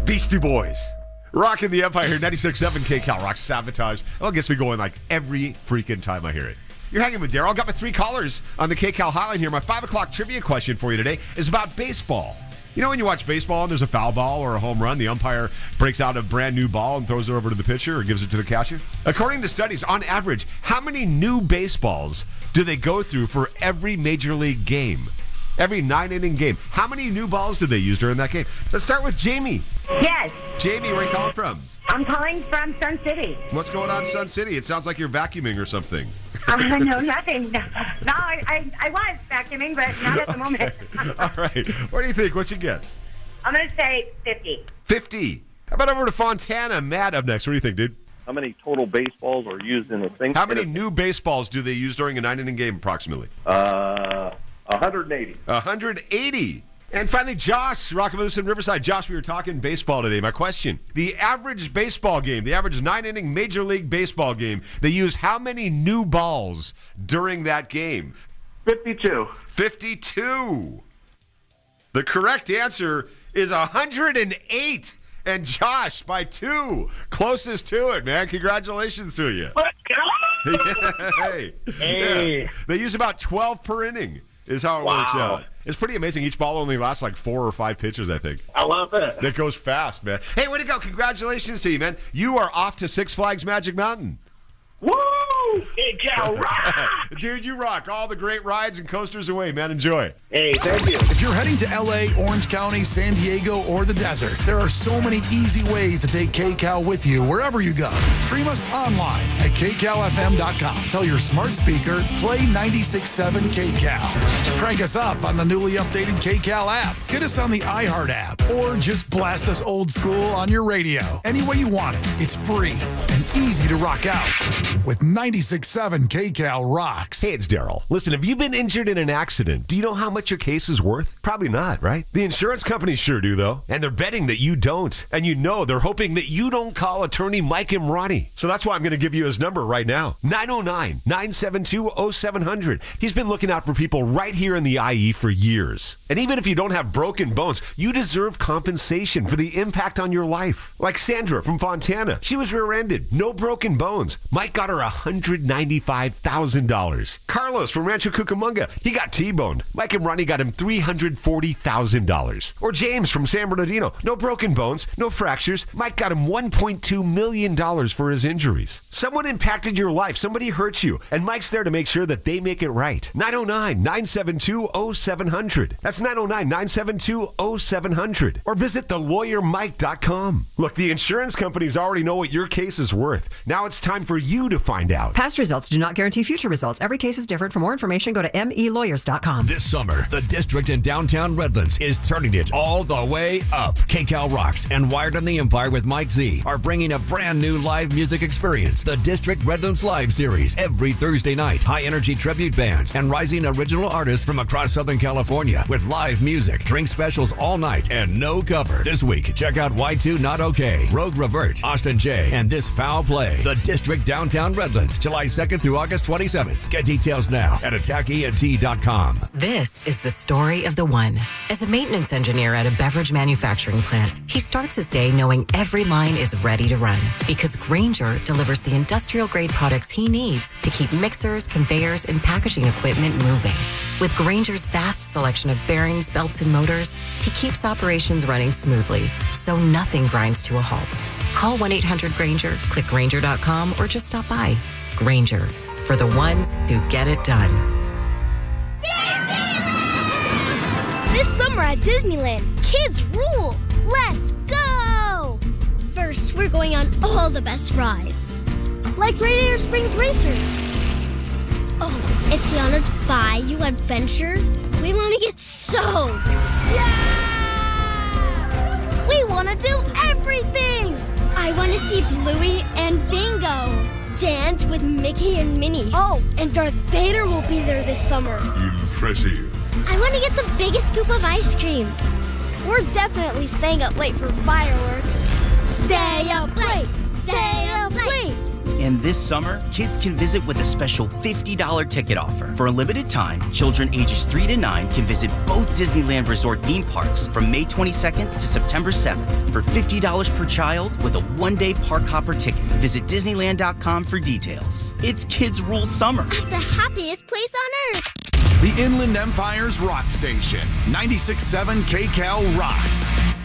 Beastie Boys. Rocking the Empire here, 96.7 KCal Rock Sabotage. Well, it gets me going like every freaking time I hear it. You're hanging with Daryl. Got my 3 callers on the KCal hotline here. My 5 o'clock trivia question for you today is about baseball. You know when you watch baseball and there's a foul ball or a home run, the umpire breaks out a brand new ball and throws it over to the pitcher or gives it to the catcher? According to studies, on average, how many new baseballs do they go through for every major league game? Every 9-inning game. How many new balls do they use during that game? Let's start with Jamie. Yes. Jamie, where are you calling from? I'm calling from Sun City. What's going on, Sun City? It sounds like you're vacuuming or something. No, nothing. No, I was vacuuming, but not at the moment. All right. What do you think? What's your guess? I'm going to say 50. 50. How about over to Fontana? Matt up next. What do you think, dude? How many total baseballs are used in a single? How many new baseballs do they use during a 9-inning game, approximately? 180. 180. And finally, Josh, rocking with us in Riverside. Josh, we were talking baseball today. My question, the average baseball game, the average 9-inning Major League Baseball game, they use how many new balls during that game? 52. 52. The correct answer is 108. And Josh, by 2, closest to it, man. Congratulations to you. Hey. Yeah. They use about 12 per inning is how it works out. It's pretty amazing. Each ball only lasts like 4 or 5 pitches, I think. I love it. That goes fast, man. Hey, way to go. Congratulations to you, man. You are off to Six Flags Magic Mountain. Woo! KCal rock! Dude, you rock. All the great rides and coasters away, man. Enjoy. Hey, thank you. If you're heading to LA, Orange County, San Diego, or the desert, there are so many easy ways to take KCal with you wherever you go. Stream us online at kcalfm.com. Tell your smart speaker, play 96.7 KCal. Crank us up on the newly updated KCal app. Get us on the iHeart app, or just blast us old school on your radio. Any way you want it, it's free and easy to rock out with 96.7 KCal rocks. Hey, it's Daryl. Listen, have you been injured in an accident? Do you know how much your case is worth? Probably not, right? The insurance companies sure do, though. And they're betting that you don't. And you know they're hoping that you don't call attorney Mike Imrani. So that's why I'm going to give you his number right now. 909-972-0700. He's been looking out for people right here in the IE for years. And even if you don't have broken bones, you deserve compensation for the impact on your life. Like Sandra from Fontana. She was rear-ended. No broken bones. Mike got her $195,000. Carlos from Rancho Cucamonga. He got T-boned. Mike and Ronnie got him $340,000. Or James from San Bernardino. No broken bones, no fractures. Mike got him $1.2 million for his injuries. Someone impacted your life. Somebody hurt you. And Mike's there to make sure that they make it right. 909-972-0700. That's 909-972-0700. Or visit thelawyermike.com. Look, the insurance companies already know what your case is worth. Now it's time for you to find out. Past results do not guarantee future results. Every case is different. For more information, go to melawyers.com. This summer, the district in downtown Redlands is turning it all the way up. KCal Rocks and Wired on the Empire with Mike Z are bringing a brand new live music experience. The District Redlands Live Series. Every Thursday night, high-energy tribute bands and rising original artists from across Southern California with live music, drink specials all night, and no cover. This week, check out Y2 Not Okay, Rogue Revert, Austin J, and This Foul Play. The District Downtown Redlands, July 2nd through August 27th. Get details now at attackent.com. This is the story of the one. As a maintenance engineer at a beverage manufacturing plant, he starts his day knowing every line is ready to run because Grainger delivers the industrial-grade products he needs to keep mixers, conveyors, and packaging equipment moving. With Grainger's vast selection of bearings, belts, and motors, he keeps operations running smoothly, so nothing grinds to a halt. Call 1-800-GRAINGER, click Grainger.com, or just stop by. Grainger, for the ones who get it done. This summer at Disneyland, kids rule! Let's go! First, we're going on all the best rides. Like Radiator Springs Racers. Oh, it's Tiana's Bayou Adventure. We want to get soaked. Yeah! We want to do everything! I want to see Bluey and Bingo dance with Mickey and Minnie. Oh, and Darth Vader will be there this summer. Impressive. I want to get the biggest scoop of ice cream. We're definitely staying up late for fireworks. Stay up late! Stay up late! And this summer, kids can visit with a special $50 ticket offer. For a limited time, children ages 3 to 9 can visit both Disneyland Resort theme parks from May 22nd to September 7th for $50 per child with a one-day park hopper ticket. Visit Disneyland.com for details. It's Kids Rule Summer. At the happiest place on earth. The Inland Empire's Rock Station. 96.7 KCAL rocks.